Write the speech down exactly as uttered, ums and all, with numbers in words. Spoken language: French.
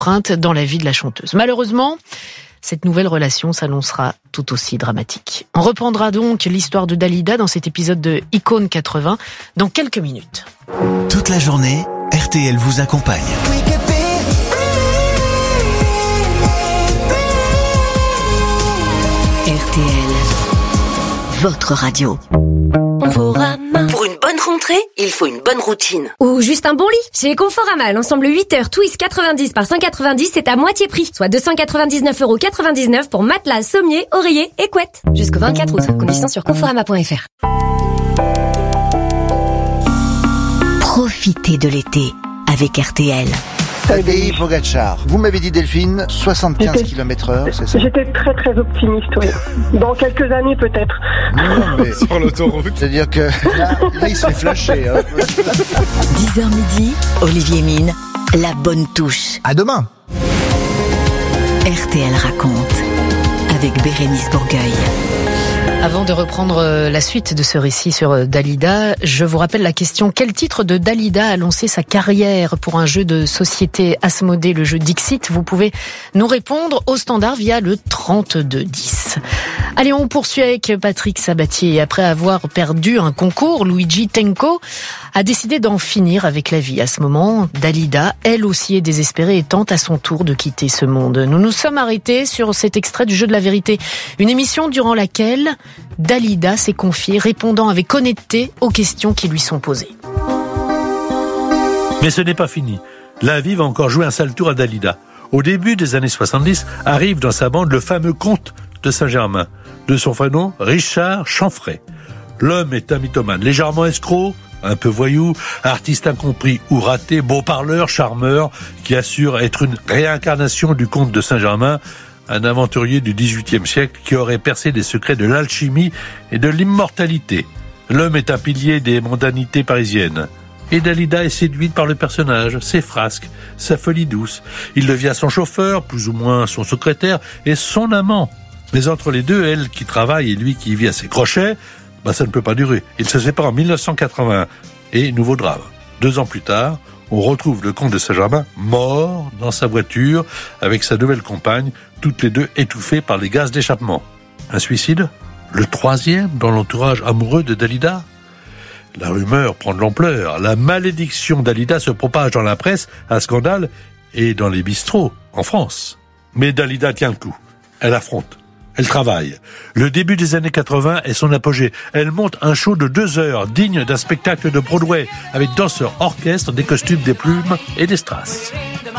empreinte dans la vie de la chanteuse. Malheureusement, cette nouvelle relation s'annoncera tout aussi dramatique. On reprendra donc l'histoire de Dalida dans cet épisode de Icône quatre-vingts dans quelques minutes. Toute la journée, R T L vous accompagne. R T L, votre radio. Conforama. Pour une bonne rentrée, il faut une bonne routine. Ou juste un bon lit. Chez Conforama, l'ensemble huit heures Twist quatre-vingt-dix par cent quatre-vingt-dix, c'est à moitié prix. Soit deux cent quatre-vingt-dix-neuf euros quatre-vingt-dix-neuf pour matelas, sommier, oreiller et couette. Jusqu'au vingt-quatre août. Conditions sur conforama point f r. Profitez de l'été avec R T L. Tadej Pogacar. Vous m'avez dit, Delphine, soixante-quinze kilomètres heure, c'est ça? J'étais très très optimiste, oui. Dans quelques années peut-être. Non, mais... Sur l'autoroute. C'est-à-dire que là, là il se fait flasher. Hein. dix heures midi, Olivier Mine, la bonne touche. À demain. R T L raconte avec Bérénice Bourgueil. Avant de reprendre la suite de ce récit sur Dalida, je vous rappelle la question: quel titre de Dalida a lancé sa carrière pour un jeu de société Asmodée, le jeu Dixit? Vous pouvez nous répondre au standard via le trente-deux dix. Allez, on poursuit avec Patrick Sabatier. Après avoir perdu un concours, Luigi Tenco a décidé d'en finir avec la vie. À ce moment, Dalida, elle aussi, est désespérée et tente à son tour de quitter ce monde. Nous nous sommes arrêtés sur cet extrait du Jeu de la vérité, une émission durant laquelle Dalida s'est confiée, répondant avec honnêteté aux questions qui lui sont posées. Mais ce n'est pas fini. La vie va encore jouer un sale tour à Dalida. Au début des années soixante-dix, arrive dans sa bande le fameux comte de Saint-Germain, de son vrai nom Richard Chanfray. L'homme est un mythomane, légèrement escroc, un peu voyou, artiste incompris ou raté, beau parleur, charmeur, qui assure être une réincarnation du comte de Saint-Germain, un aventurier du dix-huitième siècle qui aurait percé les secrets de l'alchimie et de l'immortalité. L'homme est un pilier des mondanités parisiennes. Et Dalida est séduite par le personnage, ses frasques, sa folie douce. Il devient son chauffeur, plus ou moins son secrétaire, et son amant. Mais entre les deux, elle qui travaille et lui qui vit à ses crochets, bah ça ne peut pas durer. Ils se séparent en mille neuf cent quatre-vingt-un. Et nouveau drame. Deux ans plus tard, on retrouve le comte de Saint-Germain mort dans sa voiture avec sa nouvelle compagne, toutes les deux étouffées par les gaz d'échappement. Un suicide? Le troisième dans l'entourage amoureux de Dalida? La rumeur prend de l'ampleur. La malédiction Dalida se propage dans la presse, un scandale, et dans les bistrots, en France. Mais Dalida tient le coup. Elle affronte. Elle travaille. Le début des années quatre-vingts est son apogée. Elle monte un show de deux heures, digne d'un spectacle de Broadway, avec danseurs, orchestre, des costumes, des plumes et des strass.